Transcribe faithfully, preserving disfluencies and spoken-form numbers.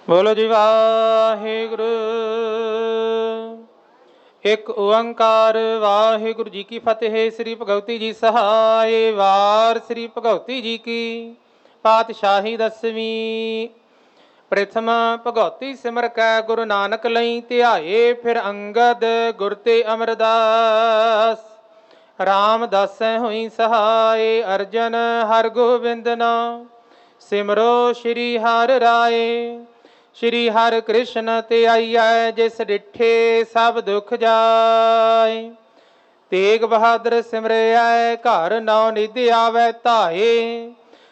ਬੋਲੋ ਜੀ ਵਾਹਿਗੁਰੂ। ਇੱਕ ਓੰਕਾਰ ਵਾਹਿਗੁਰੂ ਜੀ ਕੀ ਫਤਿਹ। ਸ੍ਰੀ ਭਗਵਤੀ ਜੀ ਸਹਾਏ। ਵਾਰ ਸ੍ਰੀ ਭਗਵਤੀ ਜੀ ਕੀ ਪਾਤਸ਼ਾਹੀ ਦਸਵੀਂ। ਪ੍ਰਥਮ ਭਗਵਤੀ ਸਿਮਰ ਕੈ ਗੁਰੂ ਨਾਨਕ ਲਈ ਧਿਆਏ। ਫਿਰ ਅੰਗਦ ਗੁਰ ਤੇ ਅਮਰਦਾਸ। ਰਾਮਦਾਸੈ ਹੋਈ ਸਹਾਏ। ਅਰਜਨ ਹਰ ਗੋਬਿੰਦ ਨਾਮ ਸਿਮਰੋ ਸ਼੍ਰੀ ਹਰਿ ਰਾਏ। ਸ਼੍ਰੀ ਹਰਿ ਕ੍ਰਿਸ਼ਨ ਤੇ ਆਈਐ ਜਿਸ ਡਿਠੇ ਸਭ ਦੁਖ ਜਾਏ। ਤੇਗ ਬਹਾਦਰ ਸਿਮਰਿਐ ਘਰ ਨੌ ਨਿਧਿ ਆਵੈ ਧਾਏ।